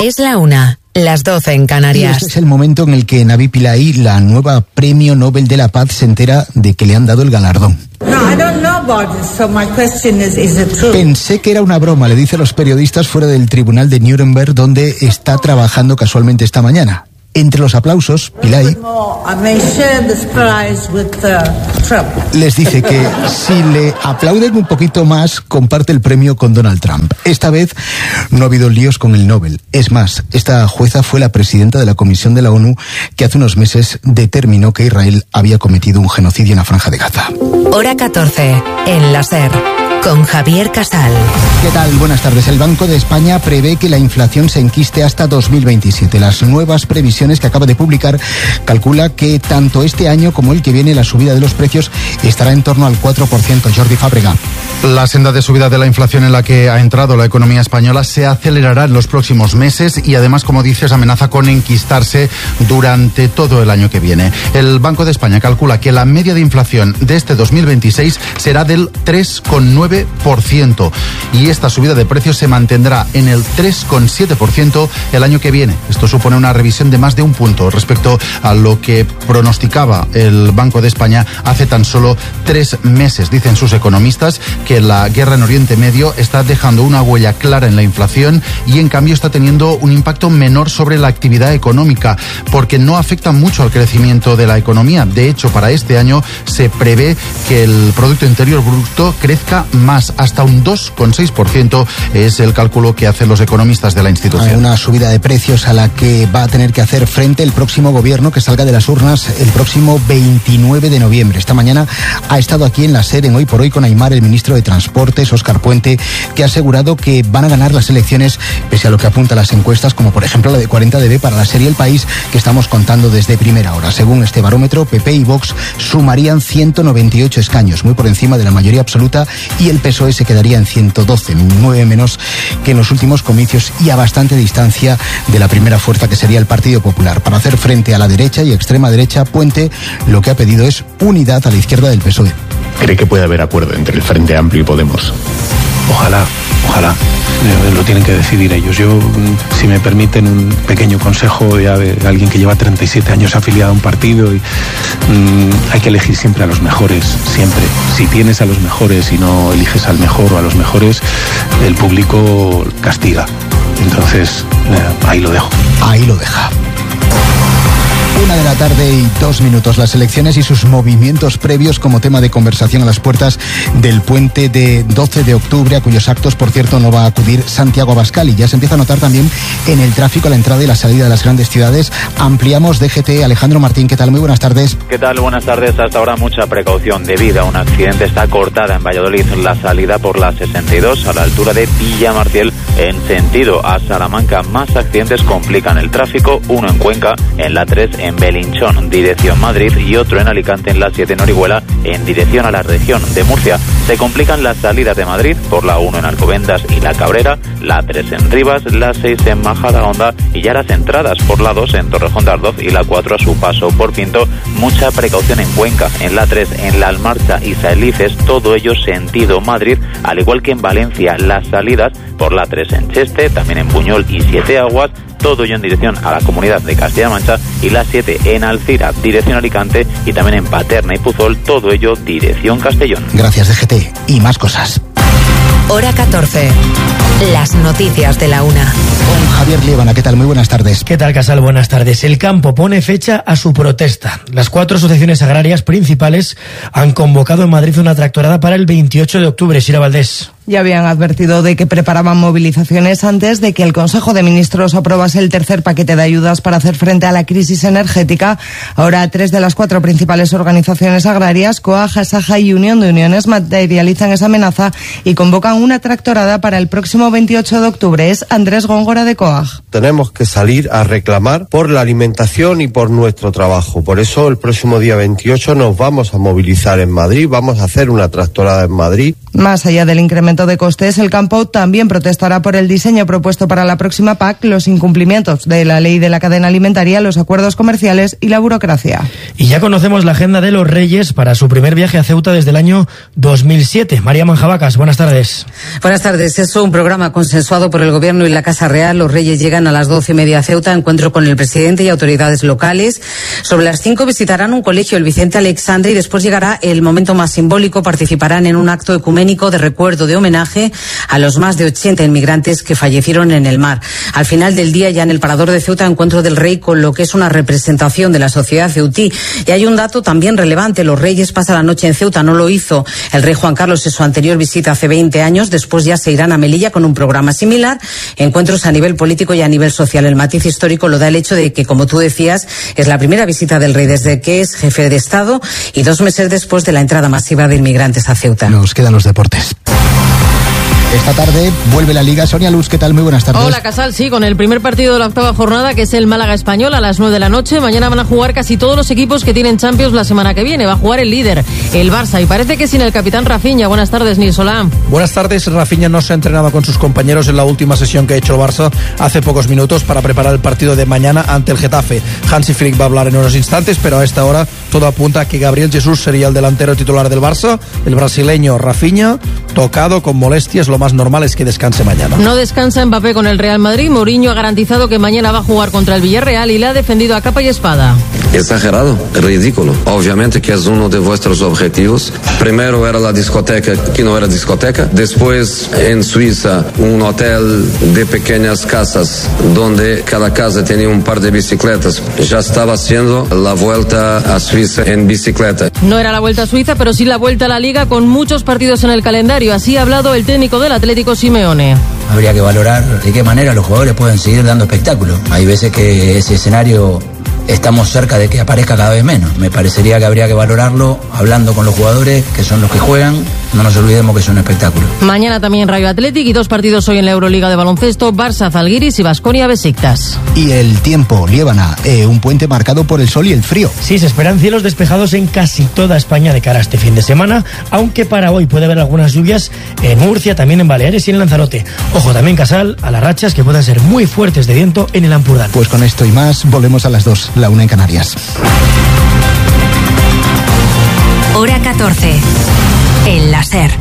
Es la 1, las 12 en Canarias. Y este es el momento en el que Navi Pillay, la nueva Premio Nobel de la Paz, se entera de que le han dado el galardón. Pensé que era una broma, le dice a los periodistas fuera del tribunal de Nuremberg, donde está trabajando casualmente esta mañana. Entre los aplausos, Pillay les dice que si le aplauden un poquito más, comparte el premio con Donald Trump. Esta vez no ha habido líos con el Nobel. Es más, esta jueza fue la presidenta de la Comisión de la ONU que hace unos meses determinó que Israel había cometido un genocidio en la Franja de Gaza. Hora 14, en la SER, con Javier Casal. ¿Qué tal? Buenas tardes. El Banco de España prevé que la inflación se enquiste hasta 2027. Las nuevas previsiones que acaba de publicar calcula que tanto este año como el que viene la subida de los precios estará en torno al 4%. Jordi Fábrega. La senda de subida de la inflación en la que ha entrado la economía española se acelerará en los próximos meses y además, como dices, amenaza con enquistarse durante todo el año que viene. El Banco de España calcula que la media de inflación de este 2026 será del 3,9% y esta subida de precios se mantendrá en el 3,7% el año que viene. Esto supone una revisión de más de un punto respecto a lo que pronosticaba el Banco de España hace tan solo 3 meses. Dicen sus economistas que la guerra en Oriente Medio está dejando una huella clara en la inflación y en cambio está teniendo un impacto menor sobre la actividad económica porque no afecta mucho al crecimiento de la economía. De hecho, para este año se prevé que el Producto Interior Bruto crezca más, hasta un 2,6%, es el cálculo que hacen los economistas de la institución. Una subida de precios a la que va a tener que hacer frente el próximo gobierno que salga de las urnas el próximo 29 de noviembre. Esta mañana ha estado aquí en la SER, en Hoy por Hoy, con Aimar, el ministro de Transportes, Óscar Puente, que ha asegurado que van a ganar las elecciones pese a lo que apuntan las encuestas, como por ejemplo la de 40DB para la serie El País, que estamos contando desde primera hora. Según este barómetro, PP y Vox sumarían 198 escaños, muy por encima de la mayoría absoluta, y el PSOE se quedaría en 112, 9 menos que en los últimos comicios y a bastante distancia de la primera fuerza, que sería el Partido Popular. Para hacer frente a la derecha y extrema derecha, Puente lo que ha pedido es unidad a la izquierda del PSOE. ¿Cree que puede haber acuerdo entre el Frente Amplio y Podemos? Ojalá. Lo tienen que decidir ellos. Yo, si me permiten un pequeño consejo ya de alguien que lleva 37 años afiliado a un partido, y hay que elegir siempre a los mejores, siempre. Si tienes a los mejores y no eliges al mejor o a los mejores, el público castiga. Entonces, ahí lo dejo. Ahí lo deja. 1:02 PM, las elecciones y sus movimientos previos como tema de conversación a las puertas del puente de 12 de octubre, a cuyos actos, por cierto, no va a acudir Santiago Abascal, y ya se empieza a notar también en el tráfico a la entrada y la salida de las grandes ciudades. Ampliamos DGT. Alejandro Martín, ¿qué tal? Muy buenas tardes. ¿Qué tal? Buenas tardes. Hasta ahora mucha precaución debido a un accidente. Está cortada en Valladolid la salida por la 62 a la altura de Villamartiel en sentido a Salamanca. Más accidentes complican el tráfico, uno en Cuenca, en la 3 en Belinchón, dirección Madrid, y otro en Alicante en la 7 en Orihuela, en dirección a la región de Murcia. Se complican las salidas de Madrid por la 1 en Alcobendas y La Cabrera, la 3 en Rivas, la 6 en Majadahonda y ya las entradas por la 2 en Torrejón de Ardoz y la 4 a su paso por Pinto. Mucha precaución en Cuenca, en la 3 en La Almarcha y Saelices, todo ello sentido Madrid, al igual que en Valencia las salidas por la 3 en Cheste, también en Buñol y Siete Aguas, todo ello en dirección a la Comunidad de Castilla-La Mancha, y la 7 en Alcira, dirección Alicante, y también en Paterna y Puzol, todo ello dirección Castellón. Gracias, DGT. Y más cosas. Hora 14. Las noticias de la 1. Con Javier Liébana, ¿qué tal? Muy buenas tardes. ¿Qué tal, Casal? Buenas tardes. El campo pone fecha a su protesta. Las 4 asociaciones agrarias principales han convocado en Madrid una tractorada para el 28 de octubre. Sira Valdés. Ya habían advertido de que preparaban movilizaciones antes de que el Consejo de Ministros aprobase el tercer paquete de ayudas para hacer frente a la crisis energética. Ahora 3 de las 4 principales organizaciones agrarias, COAG, ASAJA y Unión de Uniones, materializan esa amenaza y convocan una tractorada para el próximo 28 de octubre. Es Andrés Góngora de COAG. Tenemos que salir a reclamar por la alimentación y por nuestro trabajo. Por eso el próximo día 28 nos vamos a movilizar en Madrid, vamos a hacer una tractorada en Madrid Más allá del incremento de costes, el campo también protestará por el diseño propuesto para la próxima PAC, los incumplimientos de la ley de la cadena alimentaria, los acuerdos comerciales y la burocracia. Y ya conocemos la agenda de los Reyes para su primer viaje a Ceuta desde el año 2007. María Manjabacas, buenas tardes. Buenas tardes. Es un programa consensuado por el Gobierno y la Casa Real. Los Reyes llegan a las 12:30 a Ceuta, encuentro con el presidente y autoridades locales. Sobre las 5 visitarán un colegio, el Vicente Alexandre, y después llegará el momento más simbólico. Participarán en un acto ecuménico de recuerdo, de homenaje a los más de 80 inmigrantes que fallecieron en el mar. Al final del día, ya en el Parador de Ceuta, encuentro del Rey con lo que es una representación de la sociedad ceutí. Y hay un dato también relevante: los Reyes pasan la noche en Ceuta. No lo hizo el rey Juan Carlos en su anterior visita hace 20 años. Después ya se irán a Melilla con un programa similar. Encuentros a nivel político y a nivel social. El matiz histórico lo da el hecho de que, como tú decías, es la primera visita del Rey desde que es jefe de Estado y 2 meses después de la entrada masiva de inmigrantes a Ceuta. Nos quedan los deportes. Esta tarde vuelve la Liga. Sonia Luz, ¿qué tal? Muy buenas tardes. Hola, Casal, sí, con el primer partido de la 8ª jornada, que es el Málaga Español, a las 9 de la noche. Mañana van a jugar casi todos los equipos que tienen Champions la semana que viene. Va a jugar el líder, el Barça, y parece que sin el capitán Rafinha. Buenas tardes, Nils Solá. Buenas tardes. Rafinha no se ha entrenado con sus compañeros en la última sesión que ha hecho el Barça hace pocos minutos para preparar el partido de mañana ante el Getafe. Hansi Flick va a hablar en unos instantes, pero a esta hora todo apunta a que Gabriel Jesús sería el delantero titular del Barça. El brasileño Rafinha, tocado con molestias, lo más normal es que descanse mañana. No descansa Mbappé con el Real Madrid. Mourinho ha garantizado que mañana va a jugar contra el Villarreal y le ha defendido a capa y espada. Exagerado, ridículo. Obviamente que es uno de vuestros objetivos. Primero era la discoteca, que no era discoteca. Después, en Suiza, un hotel de pequeñas casas, donde cada casa tenía un par de bicicletas. Ya estaba haciendo la vuelta a Suiza en bicicleta. No era la vuelta a Suiza, pero sí la vuelta a la Liga, con muchos partidos en el calendario. Así ha hablado el técnico del Atlético, Simeone. Habría que valorar de qué manera los jugadores pueden seguir dando espectáculo. Hay veces que ese escenario estamos cerca de que aparezca cada vez menos. Me parecería que habría que valorarlo hablando con los jugadores, que son los que juegan. No nos olvidemos que es un espectáculo. Mañana también Rayo Athletic y 2 partidos hoy en la Euroliga de baloncesto: Barça Zalgiris y Baskonia Besiktas. Y el tiempo, Liébana, un puente marcado por el sol y el frío. Sí, se esperan cielos despejados en casi toda España de cara a este fin de semana, aunque para hoy puede haber algunas lluvias en Murcia, también en Baleares y en Lanzarote. Ojo también, Casal, a las rachas que puedan ser muy fuertes de viento en el Ampurdán. Pues con esto y más volvemos a las 2, la 1 en Canarias. Hora 14. En la SER.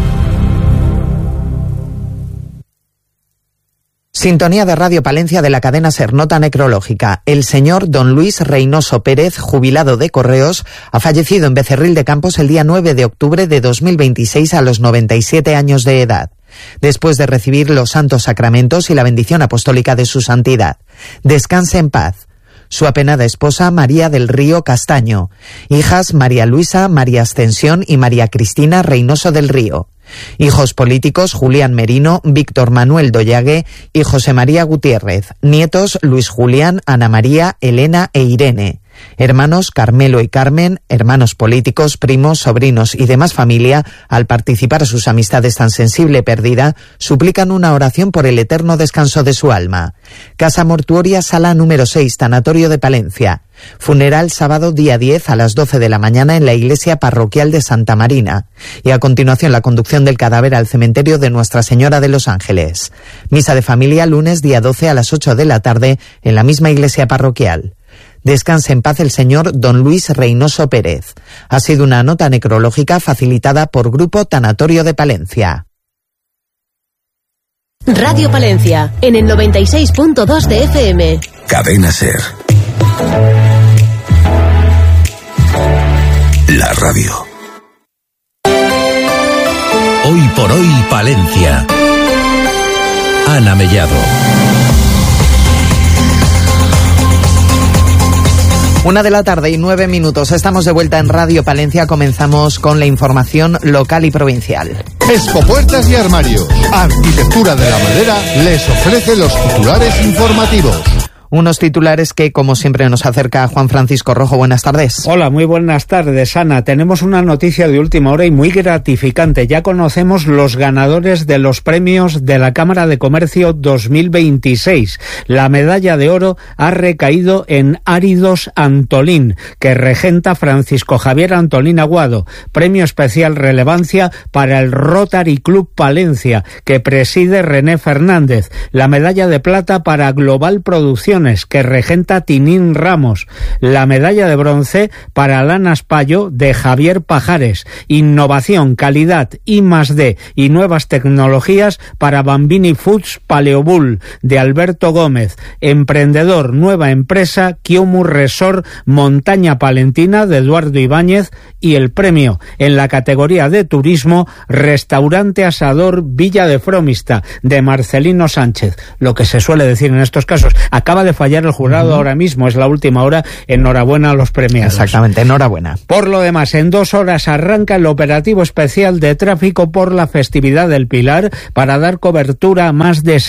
Sintonía de Radio Palencia de la cadena SER. Nota necrológica. El señor don Luis Reynoso Pérez, jubilado de Correos, ha fallecido en Becerril de Campos el día 9 de octubre de 2026 a los 97 años de edad, después de recibir los santos sacramentos y la bendición apostólica de su santidad. Descanse en paz. Su apenada esposa María del Río Castaño. Hijas María Luisa, María Ascensión y María Cristina Reynoso del Río. Hijos políticos Julián Merino, Víctor Manuel Dollague y José María Gutiérrez. Nietos Luis Julián, Ana María, Elena e Irene. Hermanos Carmelo y Carmen, hermanos políticos, primos, sobrinos y demás familia, al participar a sus amistades tan sensible perdida, suplican una oración por el eterno descanso de su alma. Casa Mortuoria, sala número 6, Tanatorio de Palencia. Funeral sábado día 10 a las 12 de la mañana en la iglesia parroquial de Santa Marina. Y a continuación la conducción del cadáver al cementerio de Nuestra Señora de los Ángeles. Misa de familia lunes día 12 a las 8 de la tarde en la misma iglesia parroquial. Descanse en paz el señor don Luis Reynoso Pérez. Ha sido una nota necrológica facilitada por Grupo Tanatorio de Palencia. Radio Palencia, en el 96.2 de FM. Cadena SER. La radio. Hoy por hoy Palencia. Ana Mellado. 1 de la tarde y 9 minutos. Estamos de vuelta en Radio Palencia. Comenzamos con la información local y provincial. Expo Puertas y Armarios, Arquitectura de la Madera, les ofrece los titulares informativos. Unos titulares que, como siempre, nos acerca Juan Francisco Rojo. Buenas tardes. Hola, muy buenas tardes, Ana. Tenemos una noticia de última hora y muy gratificante. Ya conocemos los ganadores de los premios de la Cámara de Comercio 2026. La medalla de oro ha recaído en Áridos Antolín, que regenta Francisco Javier Antolín Aguado. Premio especial relevancia para el Rotary Club Palencia, que preside René Fernández. La medalla de plata para Global Producciones, que regenta Tinín Ramos. La medalla de bronce para Lana Spayo, de Javier Pajares. Innovación, calidad, I+D y nuevas tecnologías para Bambini Foods Paleobull, de Alberto Gómez. Emprendedor, nueva empresa, Kiomu Resort Montaña Palentina, de Eduardo Ibáñez. Y el premio en la categoría de turismo, Restaurante Asador Villa de Fromista, de Marcelino Sánchez. Lo que se suele decir en estos casos, acaba de fallar el jurado ahora mismo, es la última hora. Enhorabuena a los premiados. Exactamente, enhorabuena. Por lo demás, en 2 horas arranca el operativo especial de tráfico por la festividad del Pilar para dar cobertura a más de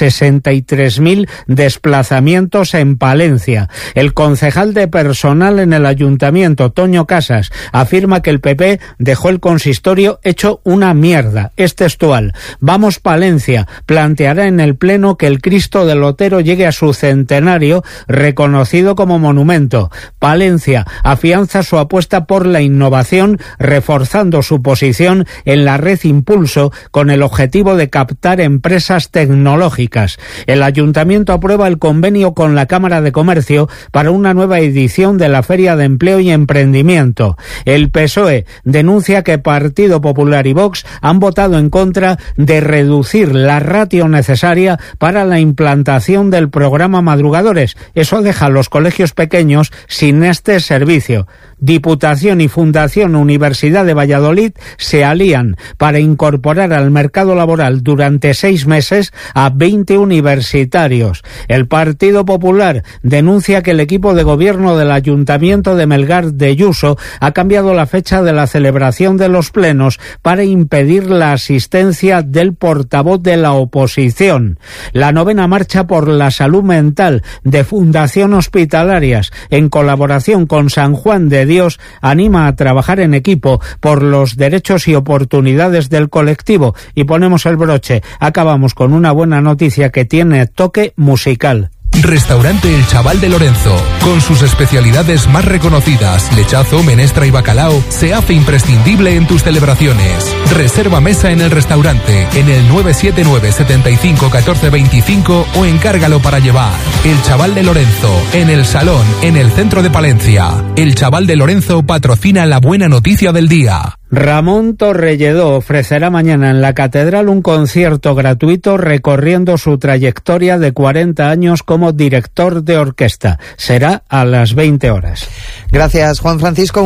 63.000 desplazamientos en Palencia. El concejal de personal en el ayuntamiento, Toño Casas, afirma que el PP dejó el consistorio hecho una mierda. Es textual. Vamos Palencia planteará en el Pleno que el Cristo del Otero llegue a su centenario reconocido como monumento. Palencia afianza su apuesta por la innovación, reforzando su posición en la red Impulso con el objetivo de captar empresas tecnológicas. El Ayuntamiento aprueba el convenio con la Cámara de Comercio para una nueva edición de la Feria de Empleo y Emprendimiento. El PSOE denuncia que Partido Popular y Vox han votado en contra de reducir la ratio necesaria para la implantación del programa Madrugadores. Eso deja a los colegios pequeños sin este servicio. Diputación y Fundación Universidad de Valladolid se alían para incorporar al mercado laboral durante 6 meses a 20 universitarios. El Partido Popular denuncia que el equipo de gobierno del Ayuntamiento de Melgar de Yuso ha cambiado la fecha de la celebración de los plenos para impedir la asistencia del portavoz de la oposición. La 9ª Marcha por la Salud Mental de Fundación Hospitalarias, en colaboración con San Juan de Dios, anima a trabajar en equipo por los derechos y oportunidades del colectivo. Y ponemos el broche. Acabamos con una buena noticia que tiene toque musical. Restaurante El Chaval de Lorenzo, con sus especialidades más reconocidas, lechazo, menestra y bacalao, se hace imprescindible en tus celebraciones. Reserva mesa en el restaurante en el 979 75 14 25 o encárgalo para llevar. El Chaval de Lorenzo, en el Salón, en el centro de Palencia. El Chaval de Lorenzo patrocina la buena noticia del día. Ramón Torrelledó ofrecerá mañana en la Catedral un concierto gratuito recorriendo su trayectoria de 40 años como director de orquesta. Será a las 20 horas. Gracias, Juan Francisco.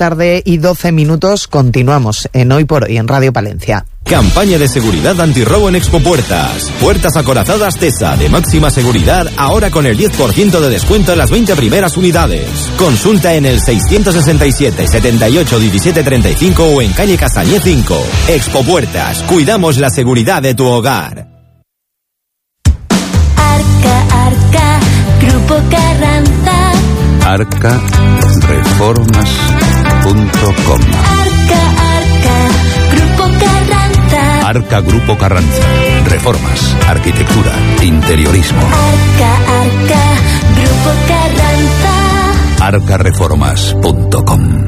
1:12 p.m. Continuamos en Hoy por Hoy en Radio Palencia. Campaña de seguridad antirrobo en Expopuertas. Puertas acorazadas TESA de máxima seguridad, ahora con el 10% de descuento en las 20 primeras unidades. Consulta en el 667 78 17 35 o en calle Castañé 5. Expopuertas, cuidamos la seguridad de tu hogar. Arca, Grupo Carranza. Arcareformas.com. Arca, Grupo Carranza. Arca Grupo Carranza. Reformas, arquitectura, interiorismo. Arca, Grupo Carranza. Arcareformas.com.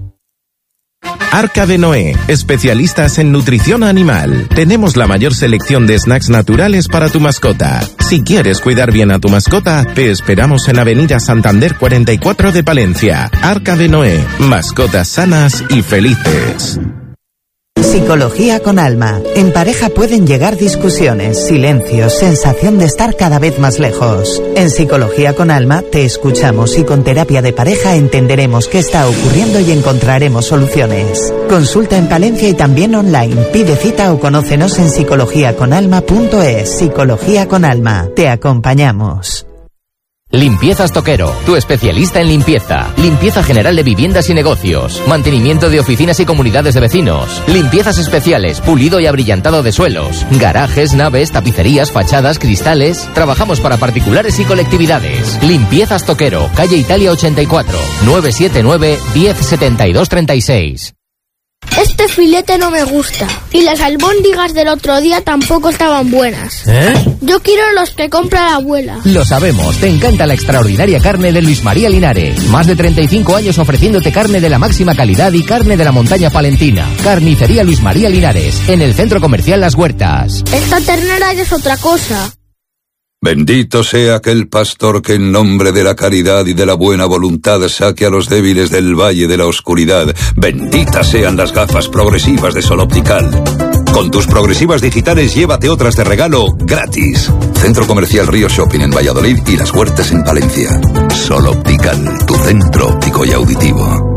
Arca de Noé, especialistas en nutrición animal. Tenemos la mayor selección de snacks naturales para tu mascota. Si quieres cuidar bien a tu mascota, te esperamos en Avenida Santander 44 de Palencia. Arca de Noé, mascotas sanas y felices. Psicología con alma. En pareja pueden llegar discusiones, silencios, sensación de estar cada vez más lejos. En Psicología con alma te escuchamos y con terapia de pareja entenderemos qué está ocurriendo y encontraremos soluciones. Consulta en Palencia y también online. Pide cita o conócenos en psicologiaconalma.es. Psicología con alma. Te acompañamos. Limpiezas Toquero, tu especialista en limpieza. Limpieza general de viviendas y negocios. Mantenimiento de oficinas y comunidades de vecinos. Limpiezas especiales, pulido y abrillantado de suelos. Garajes, naves, tapicerías, fachadas, cristales. Trabajamos para particulares y colectividades. Limpiezas Toquero, calle Italia 84, 979 1072 36. Este filete no me gusta. Y las albóndigas del otro día tampoco estaban buenas. Yo quiero los que compra la abuela. Lo sabemos, te encanta la extraordinaria carne de Luis María Linares. Más de 35 años ofreciéndote carne de la máxima calidad y carne de la montaña palentina. Carnicería Luis María Linares, en el Centro Comercial Las Huertas. Esta ternera ya es otra cosa. Bendito sea aquel pastor que en nombre de la caridad y de la buena voluntad saque a los débiles del valle de la oscuridad. Benditas sean las gafas progresivas de Sol Optical. Con tus progresivas digitales llévate otras de regalo gratis. Centro Comercial Río Shopping en Valladolid y Las Huertas en Palencia. Sol Optical, tu centro óptico y auditivo.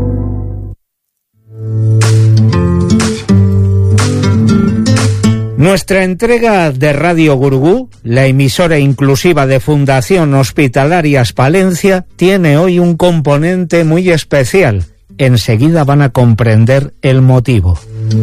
Nuestra entrega de Radio Gurugú, la emisora inclusiva de Fundación Hospitalarias Palencia, tiene hoy un componente muy especial. Enseguida van a comprender el motivo.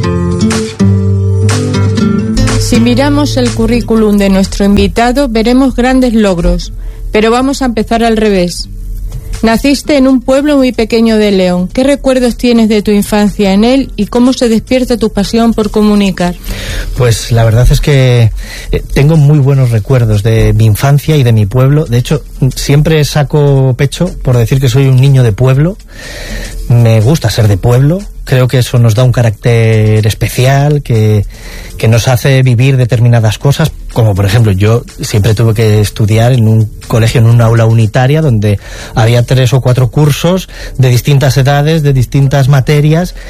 Si miramos el currículum de nuestro invitado, veremos grandes logros, pero vamos a empezar al revés. Naciste en un pueblo muy pequeño de León. ¿Qué recuerdos tienes de tu infancia en él y cómo se despierta tu pasión por comunicar? Pues la verdad es que tengo muy buenos recuerdos de mi infancia y de mi pueblo. De hecho, siempre saco pecho por decir que soy un niño de pueblo. Me gusta ser de pueblo. Creo que eso nos da un carácter especial, que nos hace vivir determinadas cosas, como por ejemplo yo siempre tuve que estudiar en un colegio, en un aula unitaria, donde había 3 o 4 cursos de distintas edades, de distintas materias,